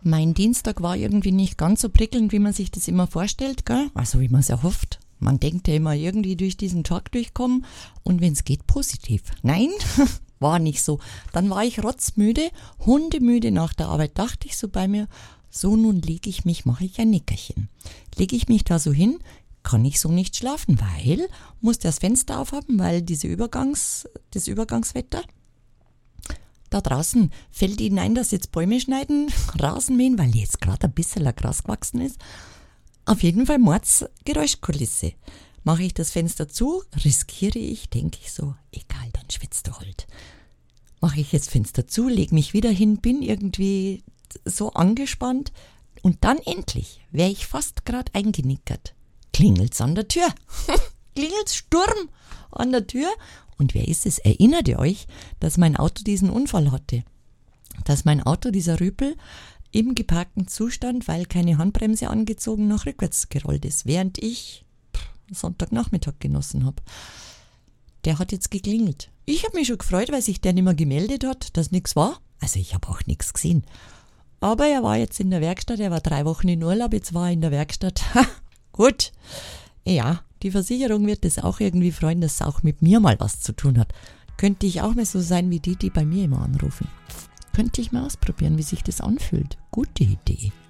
Mein Dienstag war irgendwie nicht ganz so prickelnd, wie man sich das immer vorstellt, gell? Also wie man es erhofft. Man denkt ja immer irgendwie durch diesen Tag durchkommen und wenn es geht, positiv. Nein, war nicht so. Dann war ich rotzmüde, hundemüde nach der Arbeit, dachte ich so bei mir, so nun lege ich mich, mache ich ein Nickerchen. Lege ich mich da so hin, kann ich so nicht schlafen, weil, muss das Fenster aufhaben, weil das Übergangswetter. Da draußen fällt Ihnen ein, dass jetzt Bäume schneiden, Rasen mähen, weil jetzt gerade ein bisschen Gras gewachsen ist. Auf jeden Fall Mordsgeräuschkulisse. Mache ich das Fenster zu, riskiere ich, denke ich so, egal, dann schwitzt du halt. Mache ich jetzt Fenster zu, lege mich wieder hin, bin irgendwie so angespannt und dann endlich, wäre ich fast gerade eingenickert, klingelt's an der Tür. Klingelt's Sturm an der Tür. Und wer ist es? Erinnert ihr euch, dass mein Auto diesen Unfall hatte? Dass mein Auto, dieser Rüpel, im geparkten Zustand, weil keine Handbremse angezogen, nach rückwärts gerollt ist, während ich Sonntagnachmittag genossen habe. Der hat jetzt geklingelt. Ich habe mich schon gefreut, weil sich der nicht mehr gemeldet hat, dass nichts war. Also ich habe auch nichts gesehen. Aber er war jetzt in der Werkstatt, er war 3 Wochen in Urlaub, jetzt war er in der Werkstatt. Gut, ja, die Versicherung wird es auch irgendwie freuen, dass es auch mit mir mal was zu tun hat. Könnte ich auch mal so sein wie die bei mir immer anrufen. Könnte ich mal ausprobieren, wie sich das anfühlt. Gute Idee.